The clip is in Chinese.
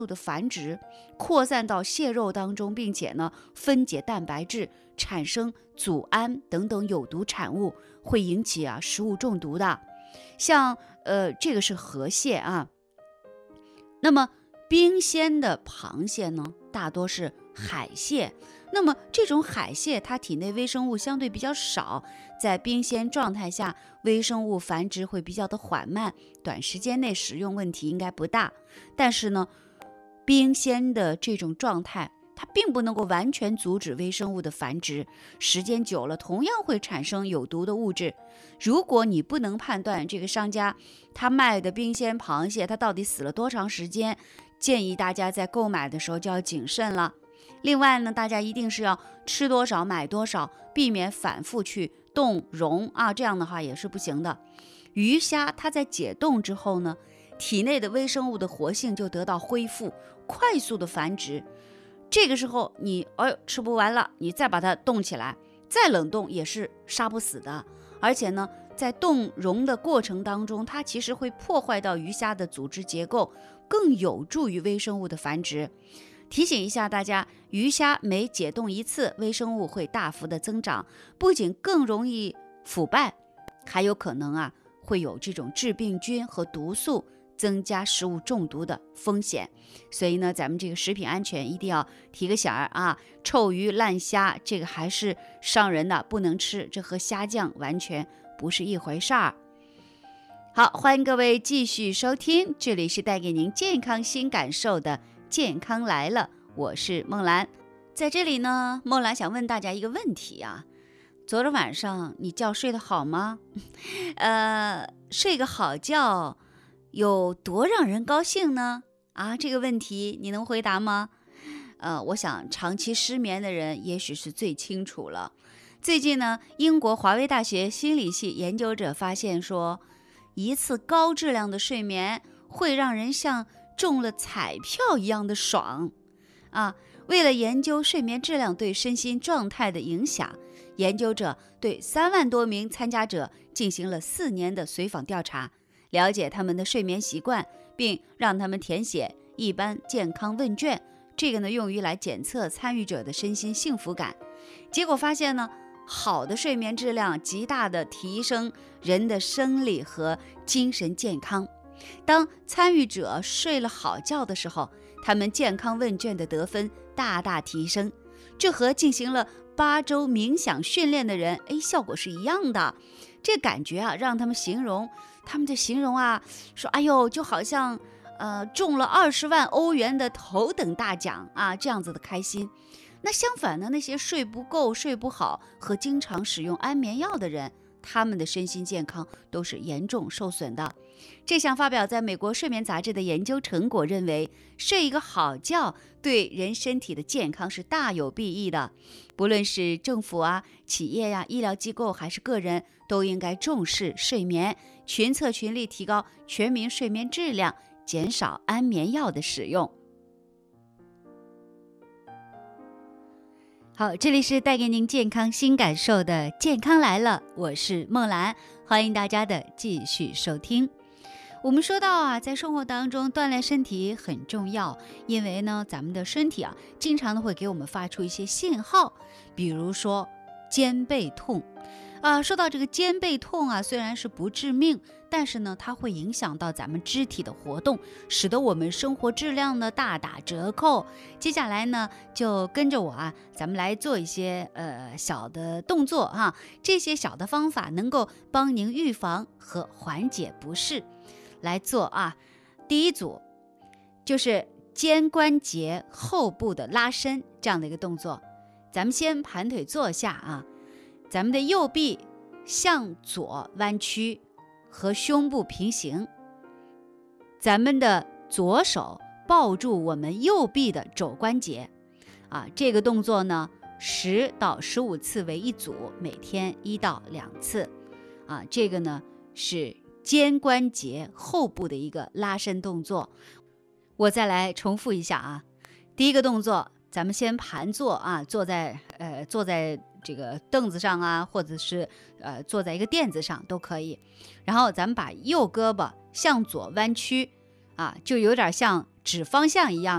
的繁殖扩散到蟹肉当中，并且呢分解蛋白质，产生组胺等等有毒产物，会引起食物中毒的。像这个是河蟹啊。那么冰鲜的螃蟹呢，大多是海蟹。那么这种海蟹它体内微生物相对比较少，在冰鲜状态下微生物繁殖会比较的缓慢，短时间内食用问题应该不大。但是呢，冰鲜的这种状态它并不能够完全阻止微生物的繁殖，时间久了同样会产生有毒的物质。如果你不能判断这个商家他卖的冰鲜螃蟹它到底死了多长时间，建议大家在购买的时候就要谨慎了。另外呢，大家一定是要吃多少买多少，避免反复去冻溶啊，这样的话也是不行的。鱼虾它在解冻之后呢，体内的微生物的活性就得到恢复，快速的繁殖。这个时候你吃不完了，你再把它冻起来，再冷冻也是杀不死的。而且呢，在冻溶的过程当中，它其实会破坏到鱼虾的组织结构，更有助于微生物的繁殖。提醒一下大家，鱼虾每解冻一次，微生物会大幅的增长，不仅更容易腐败，还有可能会有这种致病菌和毒素，增加食物中毒的风险。所以呢，咱们这个食品安全一定要提个醒啊，臭鱼烂虾这个还是伤人的，不能吃，这和虾酱完全不是一回事儿。好，欢迎各位继续收听，这里是带给您健康新感受的健康来了，我是梦兰。在这里呢，梦兰想问大家一个问题啊，昨天晚上你觉睡得好吗？睡个好觉有多让人高兴呢？这个问题你能回答吗？我想长期失眠的人也许是最清楚了。最近呢，英国华威大学心理系研究者发现说，一次高质量的睡眠会让人像中了彩票一样的爽为了研究睡眠质量对身心状态的影响，研究者对3万多名参加者进行了4年的随访调查，了解他们的睡眠习惯，并让他们填写一般健康问卷，这个呢用于来检测参与者的身心幸福感。结果发现呢，好的睡眠质量极大的提升人的生理和精神健康。当参与者睡了好觉的时候，他们健康问卷的得分大大提升，这和进行了8周冥想训练的人效果是一样的。这感觉让他们形容说哎呦，就好像中了20万欧元的头等大奖这样子的开心。那相反呢，那些睡不够睡不好和经常使用安眠药的人，他们的身心健康都是严重受损的。这项发表在美国睡眠杂志的研究成果认为，睡一个好觉对人身体的健康是大有裨益的。不论是政府企业医疗机构还是个人，都应该重视睡眠，群策群力提高全民睡眠质量，减少安眠药的使用。好，这里是带给您健康新感受的健康来了，我是梦兰，欢迎大家的继续收听。我们说到在生活当中锻炼身体很重要，因为呢，咱们的身体经常的会给我们发出一些信号，比如说肩背痛说到这个肩背痛虽然是不致命，但是呢，它会影响到咱们肢体的活动，使得我们生活质量呢大打折扣。接下来呢，就跟着我咱们来做一些小的动作这些小的方法能够帮您预防和缓解不适。来做第一组就是肩关节后部的拉伸这样的一个动作。咱们先盘腿坐下咱们的右臂向左弯曲，和胸部平行，咱们的左手抱住我们右臂的肘关节这个动作呢10到15次为一组，每天1到2次这个呢是肩关节后部的一个拉伸动作。我再来重复一下第一个动作，咱们先盘坐坐在这个凳子上或者是坐在一个垫子上都可以。然后咱们把右胳膊向左弯曲就有点像指方向一样